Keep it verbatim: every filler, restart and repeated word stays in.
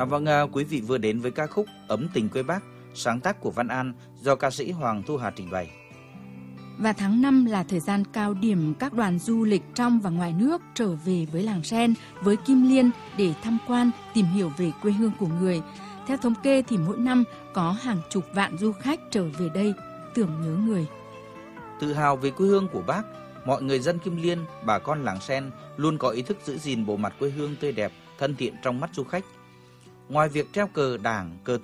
À, vâng, à, quý vị vừa đến với ca khúc Ấm Tình Quê Bác, sáng tác của Văn An do ca sĩ Hoàng Thu Hà trình bày. Và tháng năm là thời gian cao điểm các đoàn du lịch trong và ngoài nước trở về với làng Sen, với Kim Liên để tham quan, tìm hiểu về quê hương của người. Theo thống kê thì mỗi năm có hàng chục vạn du khách trở về đây tưởng nhớ người. Tự hào về quê hương của Bác, mọi người dân Kim Liên, bà con làng Sen luôn có ý thức giữ gìn bộ mặt quê hương tươi đẹp, thân thiện trong mắt du khách. Ngoài việc treo cờ Đảng, cờ